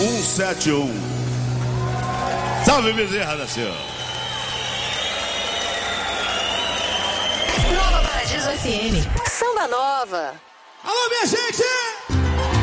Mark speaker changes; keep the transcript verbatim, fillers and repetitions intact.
Speaker 1: um sete um. Salve, Bezerra da Silva.
Speaker 2: Nova Paradiso F M. Samba Nova.
Speaker 3: Alô, minha gente!